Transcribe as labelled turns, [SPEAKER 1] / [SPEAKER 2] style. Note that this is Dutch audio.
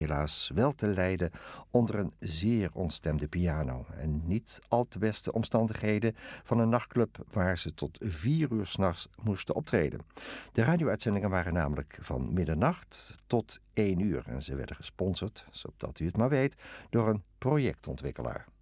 [SPEAKER 1] helaas wel te lijden onder een zeer ontstemde piano en niet al te beste omstandigheden van een nachtclub waar ze tot 4 uur 's nachts moesten optreden. De radio-uitzendingen waren namelijk van middernacht tot 1 uur en ze werden gesponsord, zodat u het maar weet, door een projectontwikkelaar.